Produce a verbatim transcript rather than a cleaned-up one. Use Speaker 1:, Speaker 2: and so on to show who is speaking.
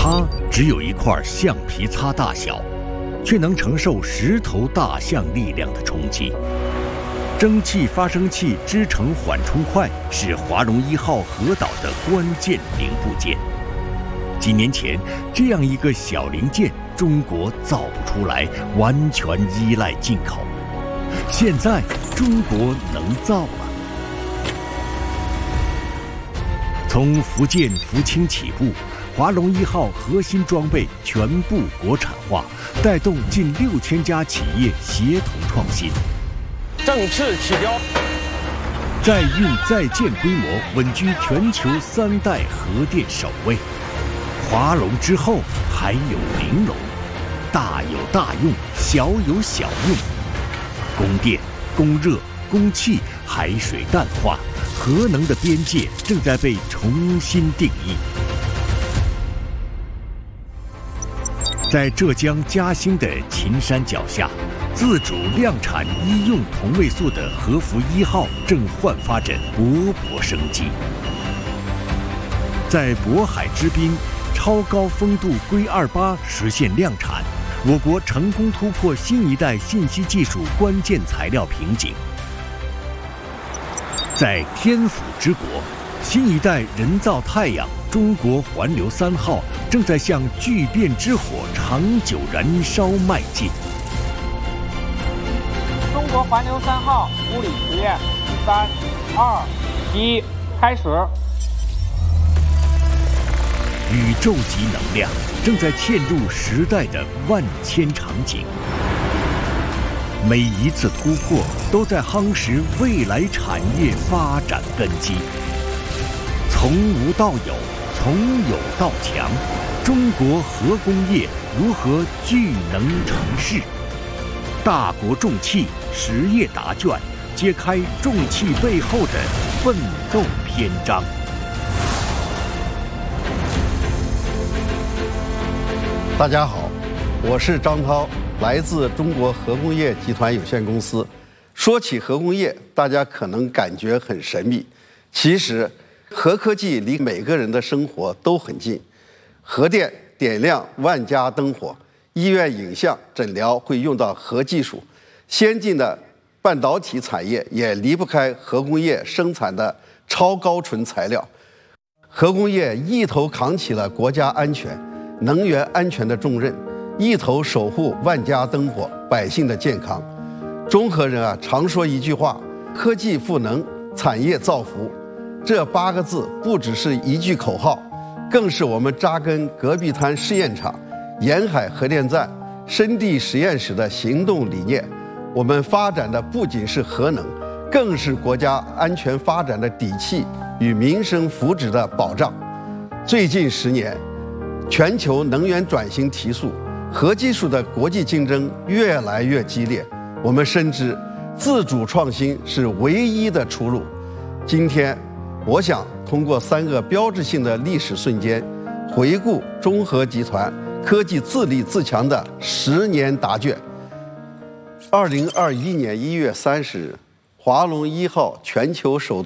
Speaker 1: 它只有一块橡皮擦大小，却能承受十头大象力量的冲击。蒸汽发生器织成缓冲块是华容一号核岛的关键零部件。几年前，这样一个小零件，中国造不出来，完全依赖进口。现在，中国能造了。从福建福清起步，华容一号核心装备全部国产化，带动近六千家企业协同创新。
Speaker 2: 正式起标，
Speaker 1: 再运再建规模稳居全球三代核电首位。华龙之后还有玲珑，大有大用，小有小用。供电、供热、供气、海水淡化，核能的边界正在被重新定义。在浙江嘉兴的秦山脚下，自主量产医用同位素的核福一号正焕发着勃勃生机。在渤海之滨，超高风度硅二八实现量产，我国成功突破新一代信息技术关键材料瓶颈。在天府之国，新一代人造太阳中国环流三号正在向聚变之火长久燃烧迈进。
Speaker 3: 中国环流三号物理实验，三、二、一，开始。
Speaker 1: 宇宙级能量正在嵌入时代的万千场景，每一次突破都在夯实未来产业发展根基。从无到有，从有到强，中国核工业如何聚能成势？大国重器实业答卷，揭开重器背后的奋斗篇章。
Speaker 4: 大家好，我是张涛，来自中国核工业集团有限公司。说起核工业，大家可能感觉很神秘，其实核科技离每个人的生活都很近。核电点亮万家灯火，医院影像诊疗会用到核技术，先进的半导体产业也离不开核工业生产的超高纯材料。核工业一头扛起了国家安全、能源安全的重任，一头守护万家灯火、百姓的健康。中核人啊，常说一句话：科技赋能，产业造福。这八个字不只是一句口号，更是我们扎根戈壁滩试验场、沿海核电站、深地实验室的行动理念。我们发展的不仅是核能，更是国家安全发展的底气与民生福祉的保障。最近十年，全球能源转型提速，核技术的国际竞争越来越激烈。我们深知，自主创新是唯一的出路。今天，我想通过三个标志性的历史瞬间，回顾中核集团科技自立自强的十年答卷。二零二一年一月三十日，华龙一号全球首